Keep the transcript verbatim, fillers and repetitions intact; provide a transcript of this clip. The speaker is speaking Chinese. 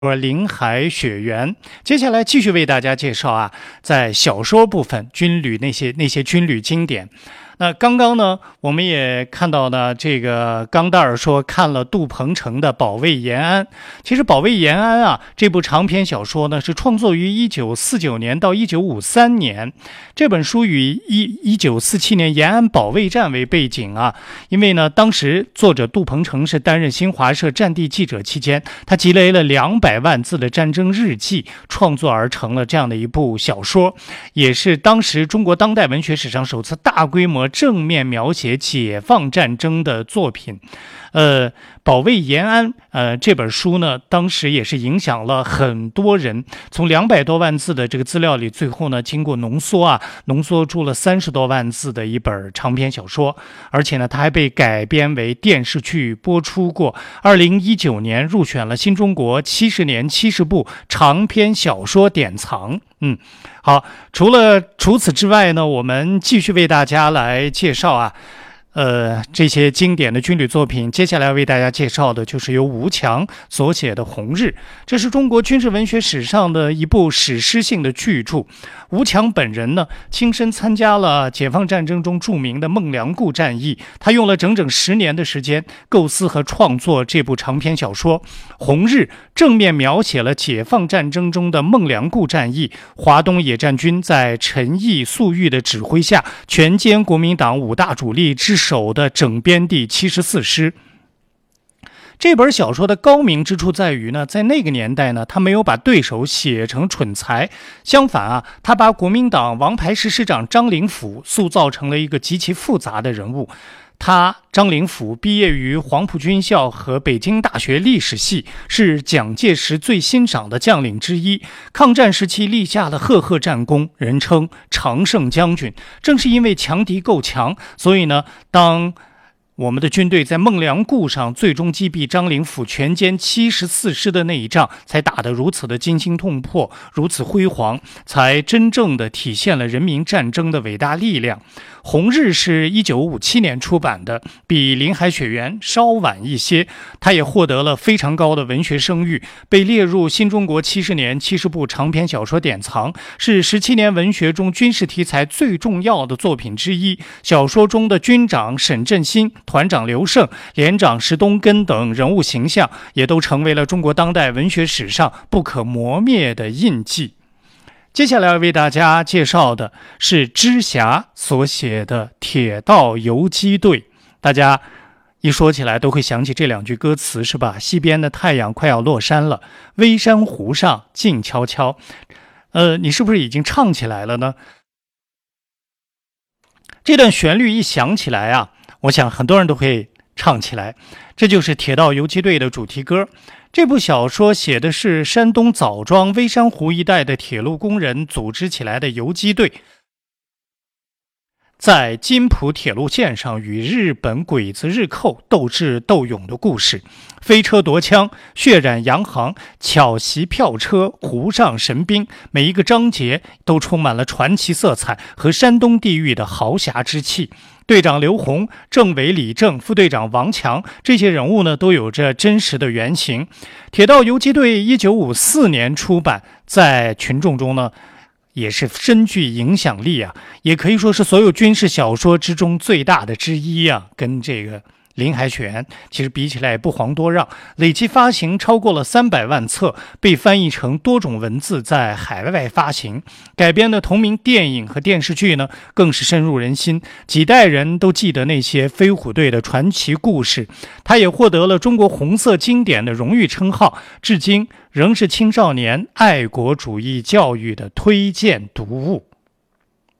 说林海雪原。接下来继续为大家介绍啊，在小说部分军旅那些那些军旅经典。那刚刚呢，我们也看到呢，这个钢蛋儿说看了杜鹏程的《保卫延安》。其实《保卫延安》啊，这部长篇小说呢，是创作于一九四九年到一九五三年。这本书以一九四七年延安保卫战为背景啊，因为呢，当时作者杜鹏程是担任新华社战地记者期间，他积累了两百万字的战争日记，创作而成了这样的一部小说，也是当时中国当代文学史上首次大规模正面描写解放战争的作品。呃，保卫延安，呃，这本书呢，当时也是影响了很多人。从两百多万字的这个资料里，最后呢，经过浓缩啊，浓缩出了三十多万字的一本长篇小说。而且呢，它还被改编为电视剧播出过。二零一九年入选了新中国七十年七十部长篇小说典藏。嗯，好，除了除此之外呢，我们继续为大家来介绍啊。呃，这些经典的军旅作品，接下来为大家介绍的就是由吴强所写的《红日》，这是中国军事文学史上的一部史诗性的巨著。吴强本人呢，亲身参加了解放战争中著名的孟良崮战役，他用了整整十年的时间构思和创作这部长篇小说《红日》，正面描写了解放战争中的孟良崮战役，华东野战军在陈毅、粟裕的指挥下，全歼国民党五大主力之首的整编第七十四师。这本小说的高明之处在于呢，在那个年代呢，他没有把对手写成蠢材，相反啊，他把国民党王牌师师长张灵甫塑造成了一个极其复杂的人物。他张灵甫毕业于黄埔军校和北京大学历史系，是蒋介石最欣赏的将领之一。抗战时期立下了赫赫战功，人称常胜将军。正是因为强敌够强，所以呢，当我们的军队在孟良崮上最终击毙张灵甫全歼七十四师的那一仗，才打得如此的惊心动魄，如此辉煌，才真正的体现了人民战争的伟大力量。《红日》是一九五七年出版的，比《林海雪原》稍晚一些，它也获得了非常高的文学声誉，被列入新中国七十年七十部长篇小说典藏，是十七年文学中军事题材最重要的作品之一。小说中的军长沈振兴、团长刘胜、连长石东根等人物形象，也都成为了中国当代文学史上不可磨灭的印记。接下来为大家介绍的是知霞所写的《铁道游击队》。大家一说起来都会想起这两句歌词，是吧？西边的太阳快要落山了，微山湖上静悄悄。呃，你是不是已经唱起来了呢？这段旋律一响起来啊，我想很多人都会唱起来。这就是《铁道游击队》的主题歌。这部小说写的是山东枣庄微山湖一带的铁路工人组织起来的游击队，在津浦铁路线上与日本鬼子日寇斗智斗勇的故事。飞车夺枪，血染洋行，巧袭票车，湖上神兵，每一个章节都充满了传奇色彩和山东地域的豪侠之气。队长刘洪、政委李正、副队长王强，这些人物呢都有着真实的原型。铁道游击队一九五四年出版，在群众中呢也是深具影响力啊，也可以说是所有军事小说之中最大的之一啊，跟这个林海雪原其实比起来也不遑多让，累计发行超过了三百万册，被翻译成多种文字，在海外发行。改编的同名电影和电视剧呢，更是深入人心，几代人都记得那些飞虎队的传奇故事。他也获得了中国红色经典的荣誉称号，至今仍是青少年爱国主义教育的推荐读物。